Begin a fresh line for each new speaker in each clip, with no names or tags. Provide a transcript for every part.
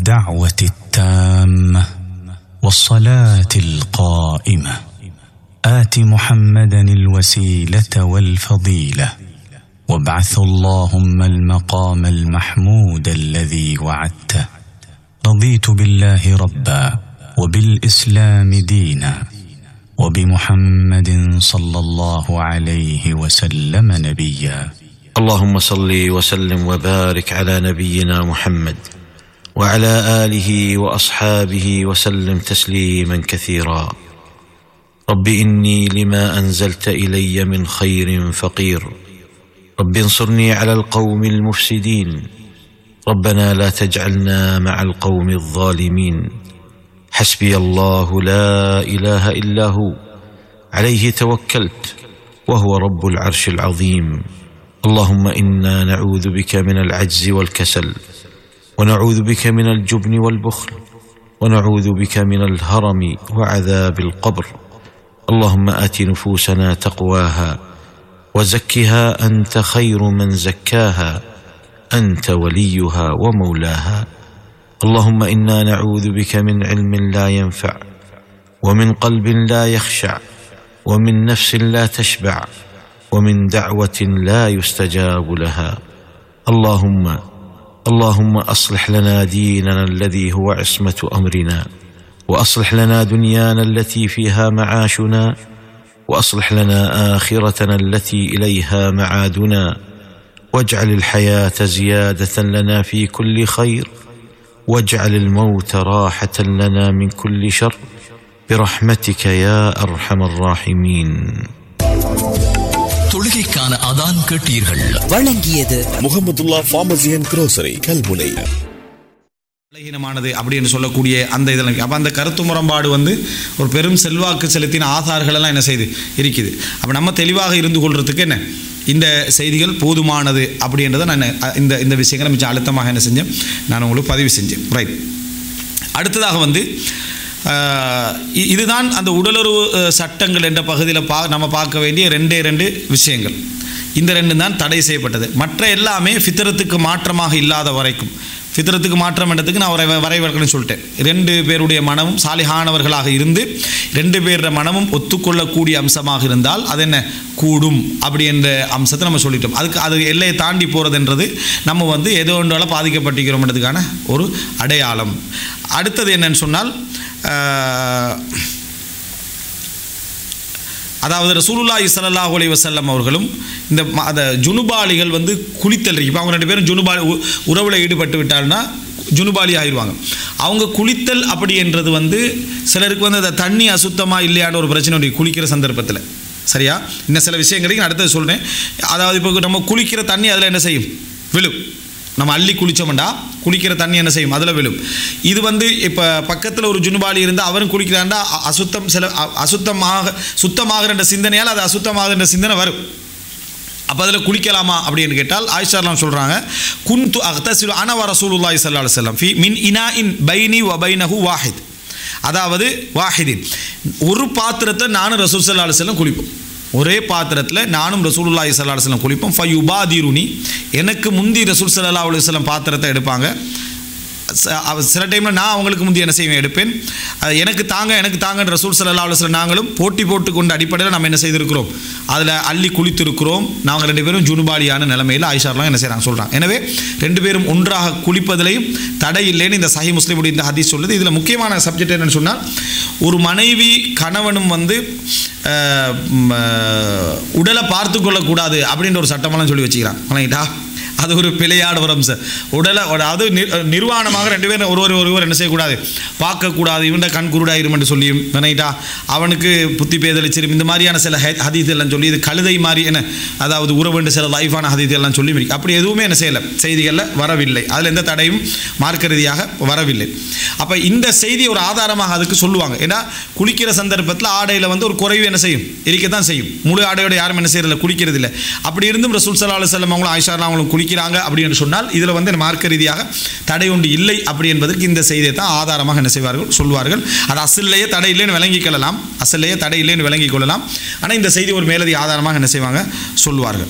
الدعوة التامة والصلاة القائمة آت محمدا الوسيلة والفضيلة وابعث اللهم المقام المحمود الذي وعدته رضيت بالله ربا وبالإسلام دينا وبمحمد صلى الله عليه وسلم نبيا.
اللهم صل وسلم وبارك على نبينا محمد وعلى آله وأصحابه وسلم تسليما كثيرا. رب إني لما أنزلت إلي من خير فقير، رب انصرني على القوم المفسدين، ربنا لا تجعلنا مع القوم الظالمين. حسبي الله لا إله إلا هو عليه توكلت وهو رب العرش العظيم. اللهم إنا نعوذ بك من العجز والكسل، ونعوذ بك من الجبن والبخل، ونعوذ بك من الهرم وعذاب القبر. اللهم آت نفوسنا تقواها وزكها أنت خير من زكاها، أنت وليها ومولاها. اللهم إنا نعوذ بك من علم لا ينفع، ومن قلب لا يخشع، ومن نفس لا تشبع، ومن دعوة لا يستجاب لها. اللهم أصلح لنا ديننا الذي هو عصمة أمرنا، وأصلح لنا دنيانا التي فيها معاشنا، وأصلح لنا آخرتنا التي إليها معادنا، واجعل الحياة زيادة لنا في كل خير، واجعل الموت راحة لنا من كل شر برحمتك يا أرحم الراحمين.
தொழுகைக்கான அதான் கேட்டீர்கள்.
வழங்கியது
முஹம்மதுல்லா ஃபார்மசி அண்ட் கிரோசரி கல்முனை.
பலகீனமானது அப்படின்னு சொல்லக்கூடிய அந்த இதில் அப்போ அந்த கருத்து முரண்பாடு ஒரு பெரும் செல்வாக்கு செலுத்தின ஆதார்கள் எல்லாம் என்ன செய்து இருக்குது. அப்போ நம்ம தெளிவாக இருந்து கொள்றதுக்கு என்ன இந்த செய்திகள் போதுமானது அப்படின்றத நான் இந்த விஷயங்களை மிச்சம் அழுத்தமாக என்ன செஞ்சேன், நான் உங்களுக்கு பதிவு செஞ்சேன். ரைட். அடுத்ததாக இதுதான் அந்த உடலுறவு சட்டங்கள் என்ற பகுதியில் நம்ம பார்க்க வேண்டிய ரெண்டு விஷயங்கள். இந்த ரெண்டு தான் தடை செய்யப்பட்டது. மற்ற எல்லாமே ஃபித்ரத்துக்கு மாற்றமாக இல்லாத வரைக்கும், ஃபித்ரத்துக்கு மாற்றம் என்றதுக்கு நான் வரைவர்கள்னு சொல்லிட்டேன். 2 பேருடைய மனமும் சாலிஹானவர்களாக இருந்து 2 பேருடைய மனமும் ஒத்துக்கொள்ளக்கூடிய அம்சமாக இருந்தால் அது என்ன கூடும் அப்படி என்ற அம்சத்தை நம்ம சொல்லிட்டோம். அது எல்லையை தாண்டி போகிறதுன்றது நம்ம ஏதோ ஒன்றால் பாதிக்கப்பட்டிருக்கிறோம்ன்றதுக்கான ஒரு அடையாளம். அடுத்தது என்னன்னு சொன்னால், அதாவது ரசூலுல்லாஹி ஸல்லல்லாஹு அலைஹி வஸல்லம் அவர்களும் இந்த ஜுனுபாலிகள் குளித்தல் இருக்கு. இப்போ அவங்க 2 பேரும் ஜுனுபாலி உறவில் ஈடுபட்டு விட்டால்னா ஜுனுபாலி ஆகிடுவாங்க. அவங்க குளித்தல் அப்படி என்றது சிலருக்கு அந்த தண்ணி அசுத்தமாக இல்லையான ஒரு பிரச்சனை உண்டு குளிக்கிற சந்தர்ப்பத்தில். சரியா? இன்னும் சில விஷயங்களுக்கு நான் அடுத்தது சொல்கிறேன். அதாவது இப்போ நம்ம குளிக்கிற தண்ணி அதில் என்ன செய்யும், விழும். நம்ம அள்ளி குளித்தோம்டா குளிக்கிற தண்ணி என்ன செய்யும், அதில் விழும். இது இப்போ பக்கத்தில் ஒரு ஜுனுபாலி இருந்தால் அவரும் குளிக்கிறாண்டா அசுத்தம் சுத்தமாகிற சிந்தனையால் அது அசுத்தமாகிற சிந்தனை வரும். அப்போ அதில் குளிக்கலாமா அப்படின்னு கேட்டால் ஆயிஷாலாம் சொல்கிறாங்க, குன்து அக்தசிலு அன வ ரசூலுல்லாஹி ஸல்லல்லாஹு அலைஹி வஸல்லம் ஃபீ மின் இனாஇன் பைனி வ பைனஹு வாஹித். அதாவது வாஹிதின், ஒரு பாத்திரத்தை நானும் ரசூல் ஸல்லல்லாஹு அலைஹி வஸல்லம் குளிப்போம். ஒரே பாத்திரத்தில் நானும் ரசூலுல்லாஹி ஸல்லல்லாஹு அலைஹி வஸல்லம் குளிப்போம். ஃபயுபாதிருனி, எனக்கு முந்தி ரசூல் ஸல்லல்லாஹு அலைஹி வஸல்லம் பாத்திரத்தை எடுப்பாங்க. சில டைமில் நான் அவங்களுக்கு முந்தி என்ன செய்வேன், எடுப்பேன். எனக்கு தாங்க ரசூல் ஸல்லல்லாஹு அலைஹி வஸல்லம் நாங்களும் போட்டி போட்டுக்கொண்ட அடிப்படையில் நம்ம என்ன செய்திருக்கிறோம், அதில் அள்ளி குளித்திருக்கிறோம். நாங்கள் 2 பேரும் ஜுனுபாலியான நிலைமையில் ஆயிஷாலாம் என்ன செய்கிறாங்க சொல்கிறாங்க. எனவே 2 பேரும் ஒன்றாக குளிப்பதிலையும் தடை இல்லைன்னு இந்த சஹீஹ் முஸ்லிமுடைய இந்த ஹதீஸ் சொல்லுது. இதில் முக்கியமான சப்ஜெக்ட் என்னென்னு சொன்னால், ஒரு மனைவி கணவனும் உடலை பார்த்து கொள்ளக்கூடாது அப்படின்ற ஒரு சட்டமெல்லாம் சொல்லி வச்சுக்கிறான். வணங்கிட்டா, அது ஒரு பிழையான ஒரு அம்சம். உடலை அது நிர்வாணமாக 2 பேரும் ஒருவர் என்ன செய்யக்கூடாது, பார்க்கக்கூடாது. இவன்ட கண் குருடாயிரும் என்று சொல்லியும் நினைட்டா அவனுக்கு புத்தி பேதளிச்சிரும். இந்த மாதிரியான சில ஹதீஸ் எல்லாம் சொல்லி இது கழுதை மாதிரி என்ன, அதாவது உறவுண்டு சில லைஃபான ஹதீஸ் எல்லாம் சொல்லி இருக்கு. அப்படி எதுவுமே என்ன செய்யலை, செய்திகளில் வரவில்லை. அதில் எந்த தடையும் மார்க்க ரீதியாக வரவில்லை. அப்போ இந்த செய்தி ஒரு ஆதாரமாக அதுக்கு சொல்லுவாங்க. ஏன்னா குளிக்கிற சந்தர்ப்பத்தில் ஆடையில் ஒரு குறைவு என்ன செய்யும், இருக்கத்தான் செய்யும். முழு ஆடையோட யாரும் என்ன செய்யறதில்லை, குளிக்கிறது இல்லை. அப்படி இருந்தும் ரசூல் ஸல்லல்லாஹு அலைஹி வஸல்லம் அவங்களும் ஆயிஷா அவங்களும் குளிக்கிறாங்க அப்படின்னு சொன்னால் இதில் மார்க்க ரீதியாக தடை ஒன்று இல்லை அப்படி என்பதற்கு இந்த செய்தியை தான் ஆதாரமாக என்ன செய்வார்கள், சொல்வார்கள். அது அசல்லையே தடை இல்லைன்னு விளங்கிக்கொள்ளலாம், அசல்லையே தடை இல்லைன்னு விளங்கிக் கொள்ளலாம். ஆனால் இந்த செய்தி ஒரு மேலதி ஆதாரமாக என்ன செய்வாங்க, சொல்வார்கள்.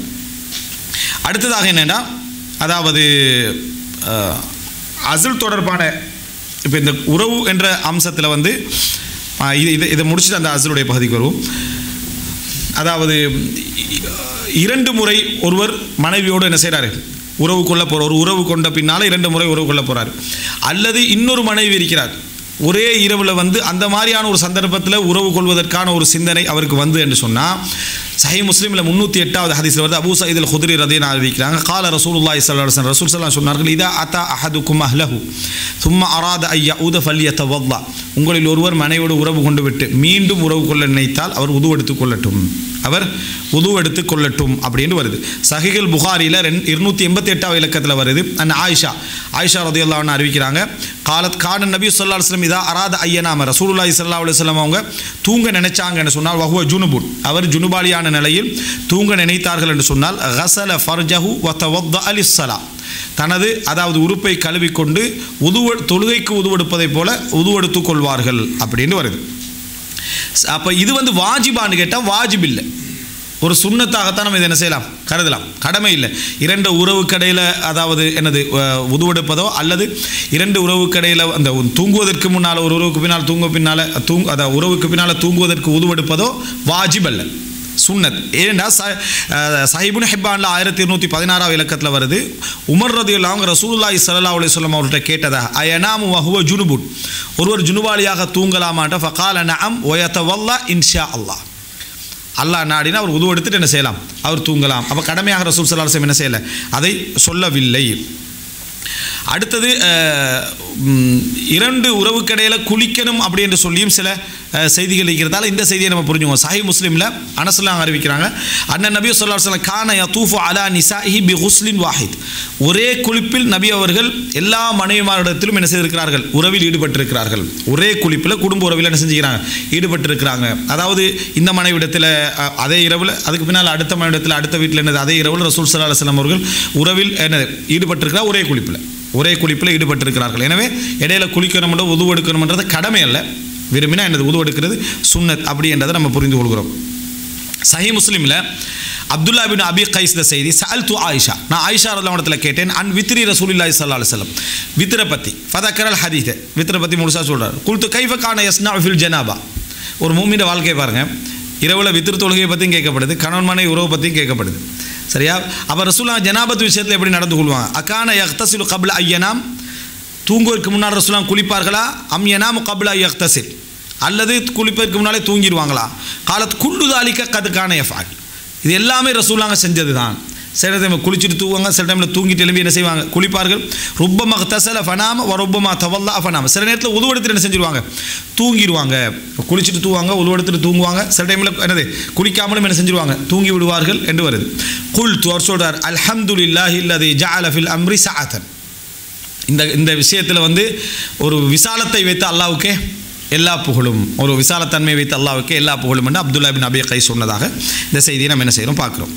அடுத்ததாக என்னென்னா, அதாவது அசுல் தொடர்பான இப்போ இந்த உறவு என்ற அம்சத்தில் வந்து இதை முடிச்சுட்டு அந்த அசலுடைய பகுதிக்கு வருவோம். அதாவது 2 முறை ஒருவர் மனைவியோடு என்ன செய்கிறாரு, உறவு கொள்ள போகிறார். ஒரு உறவு கொண்ட பின்னால் 2 முறை உறவு கொள்ள போகிறார். அல்லது இன்னொரு மனைவி இருக்கிறார், ஒரே இரவில் வந்து அந்த மாதிரியான ஒரு சந்தர்ப்பத்தில் உறவு கொள்வதற்கான ஒரு சிந்தனை அவருக்கு வந்து என்று சொன்னால், சஹீஹ் முஸ்லிமில் 308வது ஹதீஸில் வருது. அபூ சயீத் அல்-குத்ரி ரலியல்லாஹு அன்ஹு அறிவிக்கிறாங்க, கால ரசூலுல்லாஹி ஸல்லல்லாஹு அலைஹி வஸல்லம், ரசூல் ஸல்லல்லாஹு அலைஹி சொன்னார்கள், இதா அத்தா அஹதுக்கும் அஹ்லஹு சும்ம அராத ஐ யஊத ஃபல்யதவல்லா, உங்களில் ஒருவர் மனைவியோடு உறவு கொண்டு விட்டு மீண்டும் உறவு கொள்ள நினைத்தால் அவர் உது எடுத்துக் கொள்ளட்டும், அவர் உது எடுத்துக் கொள்ளட்டும் அப்படின்னு வருது. சஹீஹுல் புகாரியில் 288வது இலக்கத்தில் வருது. அன் ஆயிஷா ரலியல்லாஹு அன்ஹா அறிவிக்கிறாங்க, காலத் கான நபி ஸல்லல்லாஹு அலைஹி வஸல்லம் இதா அராத ஐயனாம, ரசூலுல்லாஹி ஸல்லல்லாஹு அலைஹி வஸல்லம் அவங்க தூங்க நினைச்சாங்கன்னு சொன்னால், வஹுவ ஜுனுபுன், அவர் ஜுனுபாலியான நிலையில் தூங்க நினைத்தார்கள் என்று சொன்னால், கஸல ஃபர்ஜஹு வ தவத்தஅ லிஸ்ஸலா, தனது அதாவது உறுப்பை கழுவிக்கொண்டு தொழுகைக்கு உதுவெடுப்பதைப் போல உதுவெடுத்துக் கொள்வார்கள் அப்படின்னு வருது. அப்போ இது வந்து வாஜிபான்னு கேட்டால் வாஜிப் இல்லை, ஒரு சுன்னத்தாகத்தான் நம்ம இதை என்ன செய்யலாம், கருதலாம், கடமை இல்லை. 2 உறவுக்கடையில் அதாவது என்னது உதுவெடுப்பதோ அல்லது 2 உறவுக்கடையில் அந்த தூங்குவதற்கு முன்னால் ஒரு உறவுக்கு பின்னால் அதாவது உறவுக்கு பின்னால் தூங்குவதற்கு உதுவெடுப்பதோ வாஜிப் அல்ல, சுன்னத். ஏன்னா சஹீஹ் இப்னு ஹிப்பான்ல 1216வது இலக்கத்தில் வருது, உமர் ரலியல்லாஹு அன்ஹு ரசூலுல்லாஹி ஸல்லல்லாஹு அலைஹி வஸல்லம் அவர்கிட்ட கேட்டதா, அயனாமு வஹுவ ஜுனுபுன், ஒருவர் ஜுனுபாலியாக தூங்கலாமாட்ட, ஃபகால நஅம் வ யதவல்லா இன்ஷா அல்லாஹ், அல்லாஹ் நாடினா அவர் உது எடுத்துட்டு என்ன செய்யலாம், அவர் தூங்கலாம். அப்போ கடமையாக ரசூல் ஸல்லல்லாஹு அலைஹி வஸல்லம் என்ன செய்யலை, அதை சொல்லவில்லை. அடுத்தது 2 உறவுக்கடையில் குளிக்கணும் அப்படி என்று சொல்லியும் சில செய்திகள் இருக்கிறதால இந்த செய்தியை நம்ம புரிஞ்சுக்கோம். சஹீஹ் முஸ்லிமில் அனஸ்லாம் அறிவிக்கிறாங்க, அண்ணன் நபி ஸல்லல்லாஹு அலைஹி வஸல்லம் கான யதூஃபு அலா நிசாஇஹி பி குஸ்லின் வாஹித், ஒரே குளிப்பில் நபி அவர்கள் எல்லா மனைவிமாரிடத்திலும் என்ன செய்திருக்கிறார்கள், உறவில் ஈடுபட்டிருக்கிறார்கள். ஒரே குளிப்பில் குடும்ப உறவில் என்ன செஞ்சுக்கிறாங்க, ஈடுபட்டிருக்கிறாங்க. அதாவது இந்த மனைவிடத்தில் அதே இரவில், அதுக்கு பின்னால் அடுத்த மனைவிடத்தில் அடுத்த வீட்டில் என்னது அதே இரவில் ரசூல் ஸல்லல்லாஹு அலைஹி வஸல்லம் அவர்கள் உறவில் என்ன ஈடுபட்டிருக்கிறார், ஒரே குளிப்பில் ஈடுபட்டிருக்கிறார்கள். எனவே இடையில குளிக்கணும் உது எடுக்கணும்ன்றது கடமை அல்ல, விரும்பினா என்னது உது எடுக்கிறது சுன்னத் அப்படி என்றதை நம்ம புரிந்து கொள்கிறோம். சஹீஹ் முஸ்லிமில் அப்துல்லா பின் அபி கைஸ் செய்தி, சஅல்து ஆயிஷா, நான் ஆயிஷா ரலியல்லாஹு அன்ஹா கேட்டேன், அன் வித்ரி ரசூலுல்லாஹி ஸல்லல்லாஹு அலைஹி வஸல்லம், வித்ரை பற்றி, ஃபதக்கரல் ஹதீஸ், வித்ரை பற்றி முழுசாக சொல்கிறார். குல்து கைஃப கான யஸ்னா ஃபில் ஜனாபா, ஒரு மூமின் வாழ்க்கையை பாருங்கள், இரவில் வித்ர் தொழுகையை பற்றியும் கேட்கப்படுது, கணவன் மனைவி உறவு பற்றியும் கேட்கப்படுது, சரியா? அப்போ ரசூலுல்லாஹ் ஜனாபத் விஷயத்தில் எப்படி நடந்து கொள்வாங்க, அகான யக்தசிலு கப்ல ஐயனாம், தூங்குவதற்கு முன்னால் ரசூலுல்லாஹ் குளிப்பார்களா, அம் யனாமு கப்ல யக்தசில், அல்லது குளிப்பதற்கு முன்னாலே தூங்கிடுவாங்களா, காலத் குல்லு தாலிக கது கான யஃபால், இது எல்லாமே ரசூலுல்லாஹ் செஞ்சது தான். சில டைம் குளிச்சுட்டு தூங்குவாங்க, சில டைமில் தூங்கிட்டு எழுப்பி என்ன செய்வாங்க, குளிப்பார்கள். ருப்பமா தசல ஃபனாம வ ருப்பமா தவல்லா ஃபனாம, சில நேரத்தில் உது எடுத்துட்டு என்ன செஞ்சிருவாங்க, தூங்கிடுவாங்க. குளிச்சுட்டு தூங்குவாங்க, உது எடுத்துட்டு தூங்குவாங்க, சில டைமில் என்னது குளிக்காமலும் என்ன செஞ்சிருவாங்க, தூங்கி விடுவார்கள் என்று வருது. குல்து, அவர் சொல்றார், அல்ஹம்துலில்லாஹி அல்லதி ஜஅல ஃபில் அம்ரி சஅதன், இந்த விஷயத்தில் வந்து ஒரு விசாலத்தை வைத்த அல்லாஹ்வுக்கே எல்லா புகழும், ஒரு விசாலத்தன்மையை வைத்த அல்லாஹ்வுக்கே எல்லா புகழும் என்று அப்துல்லா பின் அபி கைஸ் சொன்னதாக இந்த செய்தியை நம்ம என்ன செய்கிறோம் பார்க்குறோம்.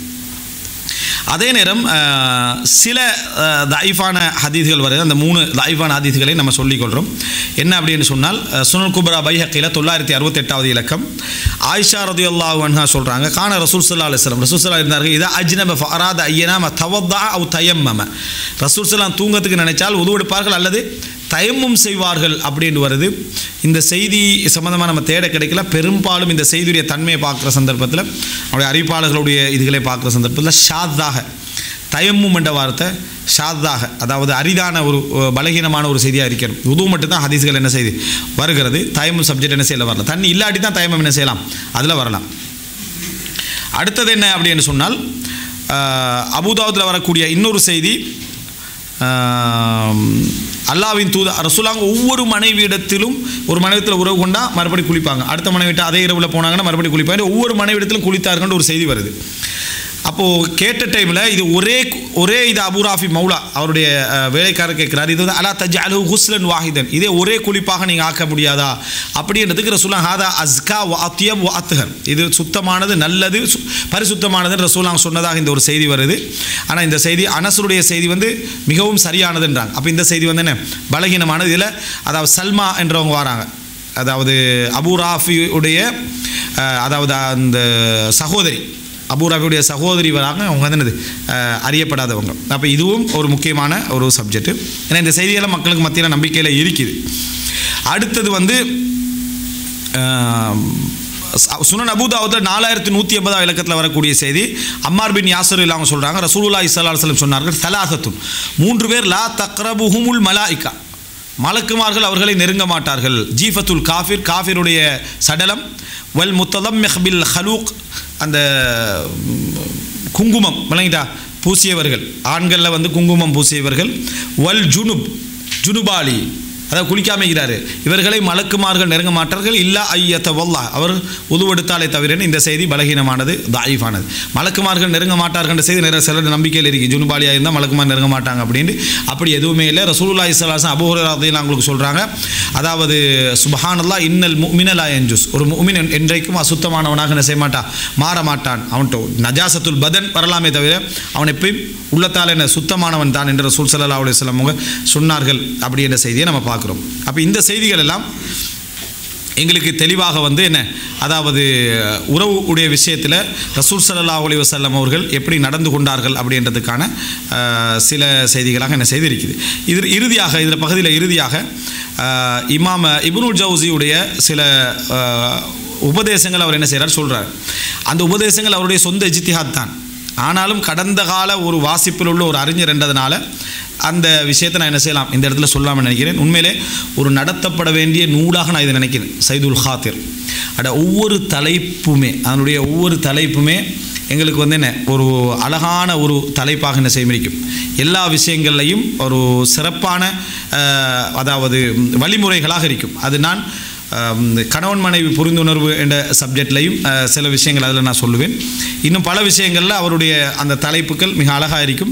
அதே நேரம் சில தைஃபான ஹதீஸ்கள் வருது, அந்த 3 தைஃபான ஹதீஸ்களை நம்ம சொல்லிக்கொள்கிறோம். என்ன அப்படின்னு சொன்னால், சுனன் குப்ரா பைஹக்கியில் 968வது இலக்கம், ஆயிஷா ரலியல்லாஹு அன்ஹா சொல்கிறாங்க, கான ரசூல் ஸல்லல்லாஹு அலைஹி வஸல்லம், ரசூல் ஸல்லல்லாஹு இருந்தார்கள், இதா அஜ்னப ஃபஅராத ஐயனாம தவத்தா அவ் தயம்மம, ரசூல் ஸல்லல்லாஹு தூங்கத்துக்கு நினைச்சால் உது எடுப்பார்கள் அல்லது தயம்மும் செய்வார்கள் அப்படின்னு வருது. இந்த செய்தி சம்பந்தமாக நம்ம தேட கிடைக்கல. பெரும்பாலும் இந்த செய்தியுடைய தன்மையை பார்க்குற சந்தர்ப்பத்தில், அவருடைய அறிவிப்பாளர்களுடைய இதுகளை பார்க்குற சந்தர்ப்பத்தில் ஷாத்தாக, தயம்மும் என்ற வார்த்தை ஷாத்தாக, அதாவது அரிதான ஒரு பலகீனமான ஒரு செய்தியாக இருக்கிறது. உது மட்டும் தான் ஹதீஸ்கள் என்ன செய்து வருகிறது, தயம்மும் சப்ஜெக்ட் என்ன செய்யல வரலாம், தண்ணி இல்லாட்டி தான் தயம்மம் என்ன செய்யலாம், அதில் வரலாம். அடுத்தது என்ன அப்படின்னு சொன்னால், அபூதாவுதில் வரக்கூடிய இன்னொரு செய்தி, அல்லாஹ்வின் தூதர் ரசூலுல்லாஹ் ஒவ்வொரு மனைவியிடத்திலும், ஒரு மனைவிடத்தில் உறவு கொண்டா மறுபடி குளிப்பாங்க, அடுத்த மனைவிட்ட அதே இரவில் போனாங்கன்னா மறுபடி குளிப்பாங்க, ஒவ்வொரு மனைவிடத்திலும் குளித்தார்கள் ஒரு செய்தி வருது. அப்போது கேட்ட டைமில் இது ஒரே இது அபூ ராஃபி மௌலா அவருடைய வேலைக்காரர் கேட்குறாரு, இது வந்து அலா தஜ்அலு குஸ்லன் வாஹிதன், இதே ஒரே குளிப்பாக நீங்கள் ஆக்க முடியாதா அப்படின்றதுக்கு ரசூலுல்லாஹ் ஹாதா அஸ்கா வ அத்யப் வ அத்ஹர், இது சுத்தமானது, நல்லது, பரிசுத்தமானதுன்னு ரசூலுல்லாஹ் சொன்னதாக இந்த ஒரு செய்தி வருது. ஆனால் இந்த செய்தி அனஸுடைய செய்தி வந்து மிகவும் சரியானதுன்றாங்க. அப்போ இந்த செய்தி வந்து என்ன பலகீனமானது. இதில் அதாவது சல்மா என்றவங்க வராங்க, அதாவது அபூ ராஃபியுடைய அதாவது அந்த சகோதரி, அபூ ராஃபியுடைய சகோதரி வராங்க, அவங்க வந்து என்னது அறியப்படாதவங்க. அப்போ இதுவும் ஒரு முக்கியமான ஒரு சப்ஜெக்ட். ஏன்னா இந்த செய்தியெல்லாம் மக்களுக்கு மத்தியில் நம்பிக்கையில் இருக்குது. அடுத்தது வந்து சுனன் அபூ தாவூத்ல 4180 இலக்கத்தில் வரக்கூடிய செய்தி, அம்மார் பின் யாசர் அவங்க சொல்றாங்க, ரசூலுல்லாஹி ஸல்லல்லாஹு அலைஹி வஸல்லம் சொன்னார்கள், தலாசத்துன் 3 பேர் லா தக்ரபுஹுமுல் மலாயிகா, மலக்குமார்கள் அவர்களை நெருங்க மாட்டார்கள். ஜீஃபத்துல் காஃபிர், காஃபிருடைய சடலம், வல் முத்தலம்மிஹ் பில் ஹலூக், அந்த குங்குமம் விளங்கிட்டா பூசியவர்கள், ஆண்களில் வந்து குங்குமம் பூசியவர்கள், வல் ஜுனுப், ஜுனுபாலி அதாவது குளிக்காமைக்கிறாரு, இவர்களை மலக்குமார்கள் நெருங்க மாட்டார்கள். இல்லா ஐயத்த வல்லா, அவர் உதுவெடுத்தாலே தவிர. இந்த செய்தி பலகீனமானது, தாயிஃபானது. மலக்குமார்கள் நெருங்க மாட்டார்கள் என்ற செய்தி நிறைய சிலர் நம்பிக்கையில் இருக்குது. ஜுனுபாலியாக இருந்தால் மலக்குமார் நெருங்க மாட்டாங்க அப்படின்ட்டு. அப்படி எதுவுமே இல்லை. ரசூலுல்லாஹி ஸல்லல்லாஹு அலைஹி வஸல்லம் அபூ ஹுரைரா ரலியல்லாஹு அன்ஹு சொல்கிறாங்க, அதாவது சுப்ஹானல்லாஹ் இன்னல் முஃமின லா யன்ஜுஸ், ஒரு முஃமின் என்றைக்கும் அசுத்தமானவனாக என்ன செய்ய மாட்டான், மாற மாட்டான். அவன்கிட்ட நஜாசத்துல் பதன் வரலாமே தவிர அவன் எப்பயும் உள்ளத்தால் என்ன சுத்தமானவன் தான் என்று ரசூல் ஸல்லல்லாஹு அலைஹி வஸல்லம் அவங்க சொன்னார்கள். அப்படி என்ற செய்தியை நம்ம பார்க்குறோம். அப்போ இந்த செய்திகள் எல்லாம் எங்களுக்கு தெளிவாக வந்து என்ன, அதாவது உறவு உடைய விஷயத்தில் ரசூல் ஸல்லல்லாஹு அலைஹி வஸல்லம் அவர்கள் எப்படி நடந்து கொண்டார்கள் அப்படின்றதுக்கான சில செய்திகளாக என்ன செய்தி இருக்குது. இது இறுதியாக இதில் பகுதியில் இறுதியாக இமாம் இப்னுல் ஜவுசியுடைய சில உபதேசங்கள் அவர் என்ன செய்கிறார் சொல்கிறார். அந்த உபதேசங்கள் அவருடைய சொந்த இஜ்திஹாத் தான். ஆனாலும் கடந்த கால ஒரு வாசிப்பில் உள்ள ஒரு அறிஞர் என்றதுனால அந்த விஷயத்தை நான் என்ன செய்யலாம், இந்த இடத்துல சொல்லாமல் நினைக்கிறேன். உண்மையிலே ஒரு நடத்தப்பட வேண்டிய நூலாக நான் இதை நினைக்கிறேன். சைதுல் ஹாத்திர் ஒவ்வொரு தலைப்புமே, அதனுடைய ஒவ்வொரு தலைப்புமே எங்களுக்கு வந்து என்ன ஒரு அழகான ஒரு தலைப்பாக என்ன செய்ய முடியும். எல்லா விஷயங்கள்லையும் ஒரு சிறப்பான அதாவது வழிமுறைகளாக இருக்கும். அது நான் கணவன் மனைவி புரிந்துணர்வு என்ற சப்ஜெக்ட்லையும் சில விஷயங்கள் அதில் நான் சொல்லுவேன். இன்னும் பல விஷயங்களில் அவருடைய அந்த தலைப்புகள் மிக அழகாக இருக்கும்.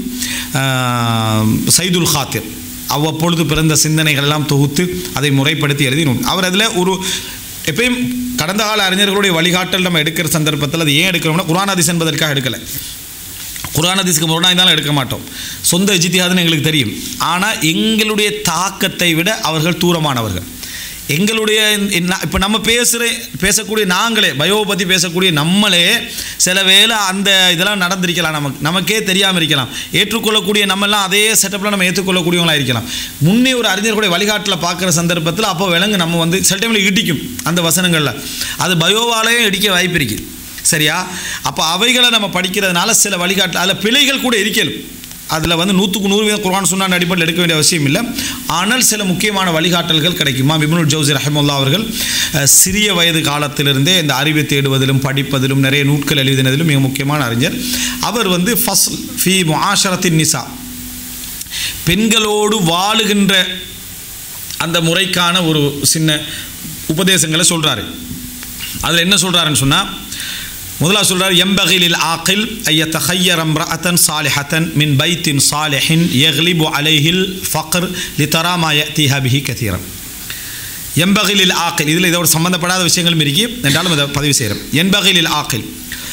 சைதுல் ஹாத்திர் அவ்வப்பொழுது பிறந்த சிந்தனைகள் எல்லாம் தொகுத்து அதை முறைப்படுத்தி எழுதினோம். அவர் அதில் ஒரு எப்பயும் கடந்த கால அறிஞர்களுடைய வழிகாட்டல் நம்ம எடுக்கிற சந்தர்ப்பத்தில் அது ஏன் எடுக்கிறோம்னா, குர்ஆன் ஹதீஸ் என்பதற்காக எடுக்கலை. குர்ஆன் ஹதீஸ்க்கு முரணாக இருந்தாலும் எடுக்க மாட்டோம். சொந்த இஜ்திஹாதுன்னு எங்களுக்கு தெரியும். ஆனால் எங்களுடைய தாக்கத்தை விட அவர்கள் தூரமானவர்கள். எங்களுடைய இப்போ நம்ம பேசக்கூடிய நாங்களே பயோவை பற்றி பேசக்கூடிய நம்மளே சில வேளை அந்த இதெல்லாம் நடந்திருக்கலாம், நமக்கே தெரியாமல் இருக்கலாம். ஏற்றுக்கொள்ளக்கூடிய நம்மெல்லாம் அதே செட்டப்பில் நம்ம ஏற்றுக்கொள்ளக்கூடியவங்களாக இருக்கலாம். முன்னே ஒரு அறிஞர்களுடைய வழிகாட்டில் பார்க்குற சந்தர்ப்பத்தில் அப்போ விலங்கு நம்ம வந்து சில டைமில் இடிக்கும் அந்த வசனங்களில், அது பயோவாலேயே இடிக்க வாய்ப்பு இருக்குது. சரியா? அப்போ அவைகளை நம்ம படிக்கிறதுனால சில வழிகாட்டு அதில் பிழைகள் கூட இருக்கலும். அதில் வந்து 100% குர்ஆன் சுன்னாஹ் அடிப்படையில் எடுக்க வேண்டிய அவசியம் இல்லை. ஆனால் சில முக்கியமான வழிகாட்டல்கள் கிடைக்குமா. இப்னுல் ஜௌசி ரஹிமஹுல்லாஹ் அவர்கள் சிறிய வயது காலத்திலிருந்தே இந்த அறிவை தேடுவதிலும் படிப்பதிலும் நிறைய நூட்கள் எழுதினதிலும் மிக முக்கியமான அறிஞர். அவர் வந்து ஃபஸ்ல் ஃபி முஆஷரத்தின் நிசா, பெண்களோடு வாழுகின்ற அந்த முறைக்கான ஒரு சின்ன உபதேசங்களை சொல்கிறாரு. அதில் என்ன சொல்கிறாருன்னு சொன்னால், முதலாக சொல்கிறார், எம்பகிலில் ஆக்கில் ஐயத்தஹய்யர் இம்ரஅத்தன் சாலிஹத்தன் மின் பைத்தின் சாலிஹின் யக்லிபு அலைஹில் ஃபக்ர் லிதரா யஅதிஹா பிஹி கதீரன். எம்பகிலில் ஆக்கில், இதில் இதோட சம்பந்தப்படாத விஷயங்களும் இருக்கி என்றாலும் இதை பதிவு செய்கிறோம். எம்பகிலில் ஆக்கில்,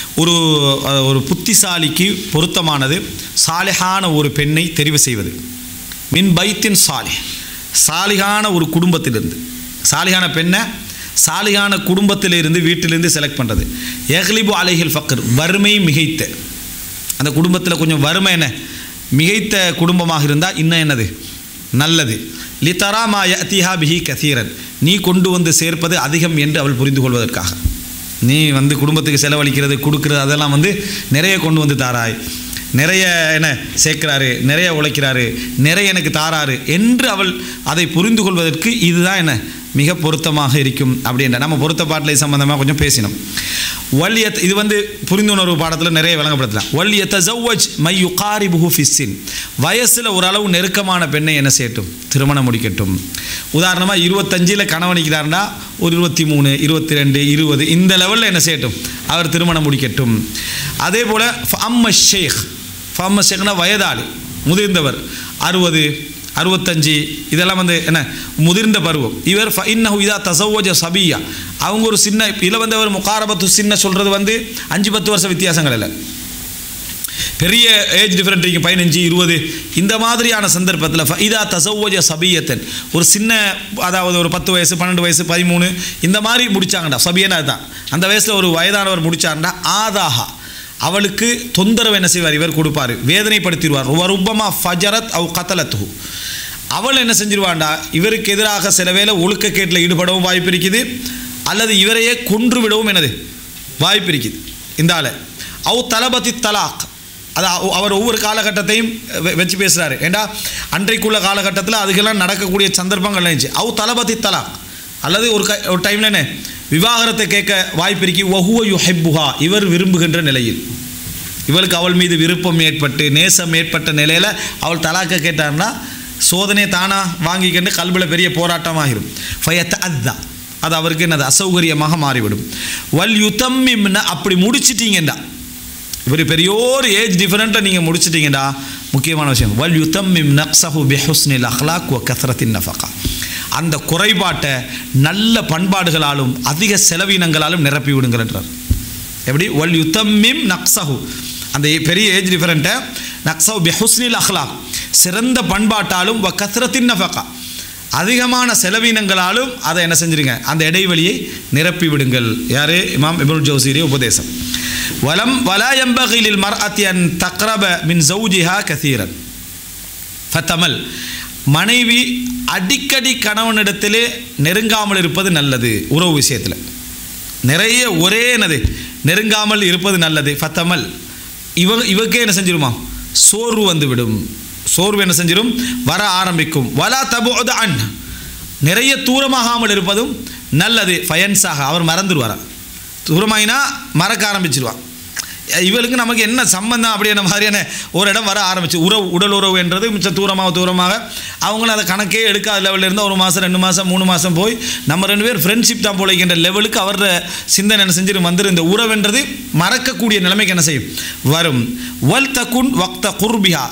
ஒரு புத்திசாலிக்கு பொருத்தமானது சாலிஹான ஒரு பெண்ணை தெரிவு செய்வது. மின் பைத்தின் சாலிஹ், சாலிஹான ஒரு குடும்பத்திலிருந்து, சாலிஹான பெண்ணை சாலிகான குடும்பத்திலிருந்து வீட்டிலிருந்து செலக்ட் பண்ணுறது. யக்லிபு அலைஹில் ஃபக்ர், வறுமை மிகைத்த அந்த குடும்பத்தில் கொஞ்சம் வறுமை என்ன மிகைத்த குடும்பமாக இருந்தால் இன்னும் என்னது நல்லது. லிதரா மா யஅதிஹா பிஹி கதீரன், நீ கொண்டு வந்து சேர்ப்பது அதிகம் என்று அவள் புரிந்து கொள்வதற்காக. நீ வந்து குடும்பத்துக்கு செலவழிக்கிறது கொடுக்குறது அதெல்லாம் வந்து நிறைய கொண்டு வந்து தாராய், நிறைய என்ன சேர்க்கிறாரு, நிறைய உழைக்கிறாரு, நிறைய எனக்கு தாராரு என்று அவள் அதை புரிந்து கொள்வதற்கு இதுதான் என்ன மிக பொருத்தமாக இருக்கும். அப்படின்ற நம்ம பொருத்த பாட்டிலை சம்பந்தமாக கொஞ்சம் பேசினோம். வல்யத், இது வந்து புரிந்துணர்வு பாடத்தில் நிறைய விளங்கப்படுத்தலாம். வல்யத்தஸவ்வஜ் மை யுகாரிபுஹு ஃபிஸ்ஸின், வயசில் ஓரளவு நெருக்கமான பெண்ணை என்ன செய்யட்டும், திருமணம் முடிக்கட்டும். உதாரணமாக 25 கணவனிக்கிறார்னா ஒரு 23, 22, 20 இந்த லெவலில் என்ன செய்யட்டும், அவர் திருமணம் முடிக்கட்டும். அதே போல் ஃபஅம்ம ஷேக்னா வயதாளி முதிர்ந்தவர், 60, 65 இதெல்லாம் வந்து என்ன முதிர்ந்த பருவம். இவர் இன்னஹு இதா தஸவ்வஜ சபியா, அவங்க ஒரு சின்ன இளவந்தவர். முகாரபத்து சின்ன சொல்கிறது வந்து 5-10 வருஷம் வித்தியாசங்கள் இல்லை, பெரிய ஏஜ் டிஃபரெண்ட் இருக்குது, 15, 20 இந்த மாதிரியான சந்தர்ப்பத்தில் இதா தஸவ்வஜ சபியத்தன், ஒரு சின்ன அதாவது ஒரு 10 வயசு 12 வயசு 13 இந்த மாதிரி முடிச்சாங்கடா. சபியனா தான் அந்த வயசில் ஒரு வயதானவர் முடிச்சாருண்டா, ஆதாஹா அவளுக்கு தொந்தரவு என்ன செய்வார், இவர் கொடுப்பார், வேதனைப்படுத்திடுவார். ருப்பமா ஃபஜரத் அவ் கத்தலத்து, அவள் என்ன செஞ்சிருவாண்டா, இவருக்கு எதிராக சில வேளை ஒழுக்கக்கேட்டில் ஈடுபடவும் வாய்ப்பு இருக்குது, அல்லது இவரையே கொன்று விடவும் என்னது வாய்ப்பு இருக்குது. இந்த ஆளை அவ் தலபதி தலாக், அது அவர் ஒவ்வொரு காலகட்டத்தையும் வச்சு பேசுகிறாரு. ஏண்டா அன்றைக்குள்ள காலகட்டத்தில் அதுக்கெல்லாம் நடக்கக்கூடிய சந்தர்ப்பங்கள் இருந்துச்சு. அவ் தலபதி தலாக், அல்லது ஒரு டைமில் என்ன விவாகரத்தை கேட்க வாய்ப்பு இருக்கு. வஹுவ யுஹிப்புஹா, இவர் விரும்புகின்ற நிலையில், இவளுக்கு அவள் மீது விருப்பம் ஏற்பட்டு நேசம் ஏற்பட்ட நிலையில் அவள் தலாக்க கேட்டார்னா சோதனை தானாக வாங்கிக்கிட்டு கல்வியில் பெரிய போராட்டமாகிடும். ஃபயத் அத்தா, அது அவருக்கு என்னது அசௌகரியமாக மாறிவிடும். வல் யுத்தம்மிம்னா, அப்படி முடிச்சிட்டிங்கண்டா, இவர் பெரியோர் ஏஜ் டிஃபரெண்ட்டாக நீங்கள் முடிச்சிட்டிங்கடா, முக்கியமான விஷயம் வல் யுத்தம்மிம் நக்ஸஹு பிஹுஸ்னில் அக்லாக் வ கத்ரத்தின் நஃபகா, அந்த குறைபாட்டை நல்ல பண்பாடுகளாலும் அதிக செலவினங்களாலும் நிரப்பி விடுங்கிறார். எப்படி வல் யுத்தம்மிம் நக்ஸஹு, அந்த பெரிய ஏஜ் டிஃபரெண்ட்டை நக்ஸஹு பிஹுஸ்னில் அக்லாக், சிறந்த பண்பாட்டாலும் வ கத்ரத்தின் நஃபகா, அதிகமான செலவினங்களாலும் அதை என்ன செஞ்சிருங்க, அந்த இடைவெளியை நிரப்பி விடுங்கள். யாரு? இமாம் இப்னுல் ஜௌஸியுடைய உபதேசம். வலா யம்பகி லில் மர்அத்தி அன் தக்ரப மின் ஜௌஜிஹா கஸீரன் ஃபதமல், மனைவி அடிக்கடி கணவனிடத்திலே நெருங்காமல் இருப்பது நல்லது. உறவு விஷயத்தில் நிறைய ஒரே என்னது நெருங்காமல் இருப்பது நல்லது. ஃபதமல், இவக்கே என்ன செஞ்சிருமா, சோர்வு வந்துவிடும். சோர்வு என்ன செஞ்சிடும், வர ஆரம்பிக்கும். வலா தபுஅத் அன், நிறைய தூரமாகாமல் இருப்பதும் நல்லது. ஃபயன்சாக, அவர் மறந்துடுவார். தூரமாயினா மறக்க ஆரம்பிச்சிருவான். இவளுக்கு நமக்கு என்ன சம்பந்தம் அப்படின்ற மாதிரியான ஒரு இடம் வர ஆரம்பிச்சு. உடல் உறவு என்றது மிச்சம் தூரமாக அவங்களும் அதை கணக்கே எடுக்காத லெவலில் இருந்தால் 1 மாதம் 2 மாதம் 3 மாதம் போய் நம்ம 2 பேர் ஃப்ரெண்ட்ஷிப் தான் போலைக்கின்ற லெவலுக்கு அவரோட சிந்தனை என்ன செஞ்சிடும் வந்துடும். இந்த உறவுன்றது மறக்கக்கூடிய நிலைமைக்கு என்ன செய்யும் வரும். வல் தகுன் வக்த குர்பிஹா,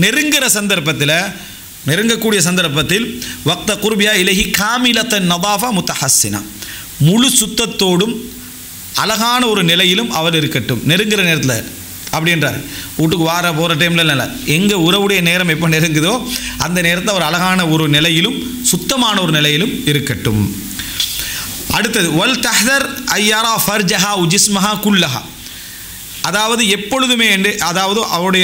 நெருங்கக்கூடிய சந்தர்ப்பத்தில் வக்த குர்பியா இலஹி காமிலத்தன் நதாஃபா முத்தஹஸ்ஸினா, முழு சுத்தத்தோடும் அழகான ஒரு நிலையிலும் அவர் இருக்கட்டும். நெருங்குற நேரத்தில் அப்படின்றார். வீட்டுக்கு போகிற டைமில் இல்லை, எங்கள் உறவுடைய நேரம் எப்போ நெருங்குதோ அந்த நேரத்தில் அவர் அழகான ஒரு நிலையிலும் சுத்தமான ஒரு நிலையிலும் இருக்கட்டும். அடுத்தது வல் தஹ்தர் ஐயாரா ஃபர்ஜஹா உஜிஸ்மஹா குல்லஹா, அதாவது எப்பொழுதுமே அதாவது அவருடைய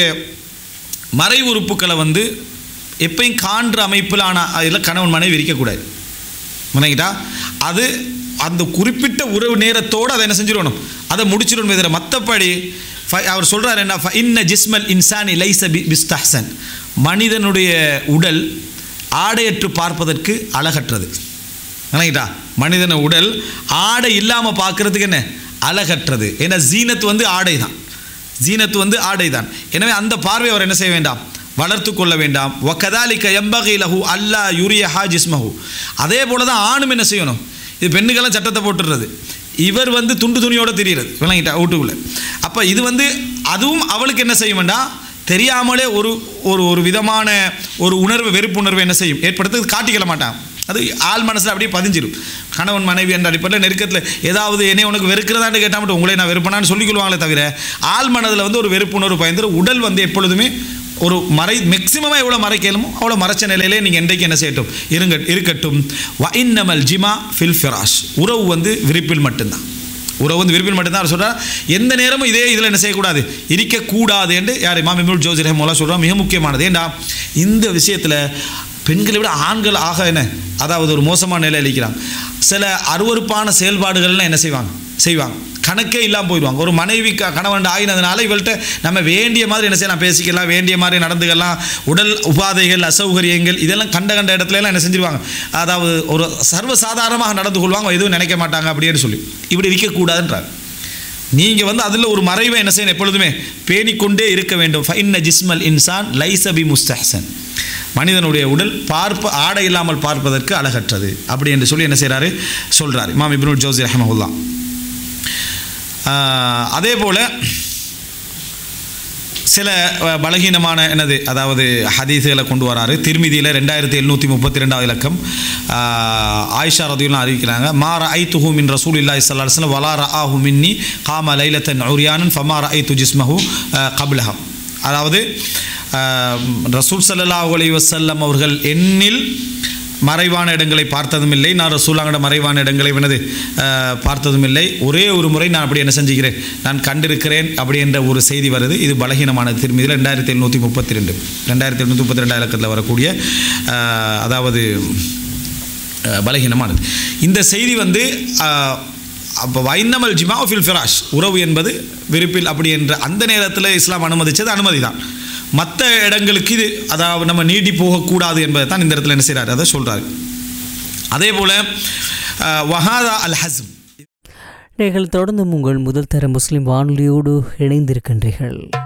மறை உறுப்புக்களை எப்பயும் காண்ற அமைப்பிலான அதில் கணவன் மனைவி இருக்கக்கூடாது. முனைக்கிட்டா அது அந்த குறிப்பிட்ட உறவு நேரத்தோடு அதை என்ன செஞ்சிடணும், அதை முடிச்சிடணும். இதில் மற்றபடி அவர் சொல்கிறார் என்ன, இன்ன ஜிஸ்மல் இன்சானி லைஸ பிஸ்தஹ்சன், மனிதனுடைய உடல் ஆடையற்று பார்ப்பதற்கு அழகற்றது. நினைக்கிட்டா மனிதன உடல் ஆடை இல்லாமல் பார்க்கறதுக்கு என்ன அழகற்றது. ஏன்னா ஜீனத்து ஆடை தான், ஜீனத்து ஆடை தான். எனவே அந்த பார்வை அவர் என்ன செய்ய வேண்டாம், வளர்த்து கொள்ள வேண்டாம். வகதாலிக யம்பகி லஹு அல்லா யுரியஹா ஜிஸ்மஹு, அதே போல தான் ஆணும் என்ன செய்யணும். இது பெண்ணுக்கெல்லாம் சட்டத்தை போட்டுடுறது, இவர் துண்டு துணியோடு தெரிகிறது விளங்கிட்டா வீட்டுக்குள்ளே. அப்போ இது அதுவும் அவளுக்கு என்ன செய்ய வேண்டாம், தெரியாமலே ஒரு விதமான ஒரு உணர்வு, வெறுப்புணர்வு என்ன செய்யும் ஏற்படுத்த காட்டிக்கல மாட்டான். அது ஆள் மனசில் அப்படியே பதிஞ்சிடும். கணவன் மனைவி என்ற அடிப்படையில் நெருக்கத்தில் ஏதாவது என்னை உனக்கு வெறுக்கிறதான்னு கேட்டால் மட்டும் உங்களே நான் வெறுப்பனான்னு சொல்லிக்கொள்வாங்களே தவிர ஆள் மனதில் ஒரு வெறுப்புணர்வு பயந்து உடல் எப்பொழுதுமே ஒரு மேக்சிமமாக எவ்வளோ மறைக்கலுமோ அவ்வளோ மறைச்ச நிலையிலே நீங்கள் என்றைக்கு என்ன செய்யட்டும் இருக்கட்டும். வ இன்னமல் ஜிமா ஃபில் ஃபிராஷ், உறவு விரிப்பில் மட்டும்தான். உறவு விரிப்பில் மட்டும்தான். அவர் சொல்கிறார் எந்த நேரமும் இதே இதில் என்ன செய்யக்கூடாது, இருக்கக்கூடாது என்று யார் இமாம் இப்னுல் ஜௌஸி ரஹ்மத்துல்லாஹி சொல்கிறார். மிக முக்கியமானது. ஏண்டா இந்த விஷயத்தில் பெண்களை விட ஆண்கள் ஆக என்ன அதாவது ஒரு மோசமான நிலையில் இருக்கிறாங்க. சில அருவருப்பான செயல்பாடுகள்லாம் என்ன செய்வாங்க கணக்கே இல்லாமல் போயிடுவாங்க. ஒரு மனைவி கணவன் ஆகினதுனால இவள்கிட்ட நம்ம வேண்டிய மாதிரி என்ன செய்யலாம், பேசிக்கலாம், வேண்டிய மாதிரி நடந்துக்கலாம். உடல் உபாதைகள், அசௌகரியங்கள் இதெல்லாம் கண்ட இடத்துலலாம் என்ன செஞ்சிருவாங்க, அதாவது ஒரு சர்வசாதாரணமாக நடந்து கொள்வாங்க, எதுவும் நினைக்க மாட்டாங்க அப்படின்னு சொல்லி. இப்படி இருக்கக்கூடாதுன்றார். நீங்கள் அதில் ஒரு மறைவை என்ன செய்யணும், எப்பொழுதுமே பேணிக்கொண்டே இருக்க வேண்டும். ஃபஇன்ன ஜிஸ்மல் இன்சான் லைஸ பி முஸ்தஹ்சன், மனிதனுடைய உடல் ஆடை இல்லாமல் பார்ப்பதற்கு அழகற்றது அப்படி என்று சொல்லி என்ன செய்கிறாரு சொல்கிறார் இமாம் இப்னுல் ஜௌஸி ரஹ்மத்துல்லாஹ். அதே போல் சில பலகீனமான அதாவது ஹதீஸுகளை கொண்டு வராரு. திர்மிதியில் 2732 இலக்கம் ஆயிஷா ரதியல்லாஹு அறிவிக்கிறாங்க, மா ரஅய்துஹு மின் ரசூலில்லாஹி ஸல்லல்லாஹு அலைஹி வஸல்லம் வலா ரஆஹு மின்னி காம லைலத்தன் உரியானன் ஃபமா ரஅய்து ஜிஸ்மஹு கப்லஹா. அதாவது ரசூல் ஸல்லல்லாஹு அலைஹி வஸல்லம் அவர்கள் என்னில் மறைவான இடங்களை பார்த்ததும் இல்லை, நான் ரசூலுல்லாஹ்வோட மறைவான இடங்களை பார்த்ததும் இல்லை. ஒரே ஒரு முறை நான் அப்படி என்ன செஞ்சுக்கிறேன், நான் கண்டிருக்கிறேன் அப்படி என்ற ஒரு செய்தி வருது. இது பலகீனமான திருமதியில் 2732 இலக்கத்தில் வரக்கூடிய அதாவது பலகீனமானது. இந்த செய்தி அப்போ வைன்னமல் ஜிமா ஃபில் ஃபிராஷ், உறவு என்பது விருப்பில் அப்படி என்ற அந்த நேரத்தில் இஸ்லாம் அனுமதித்தது அனுமதி தான். மற்ற இடங்களுக்கு இது அதாவது நம்ம நீடி போகக்கூடாது என்பதை தான் இந்த இடத்துல என்ன செய்கிறார், அதை சொல்கிறார். அதே போல் வஹாதா அல் ஹஸ்ம்.
நீங்கள் தொடர்ந்து உங்கள் முதல் தர முஸ்லிம் வானொலியோடு இணைந்திருக்கின்றீர்கள்.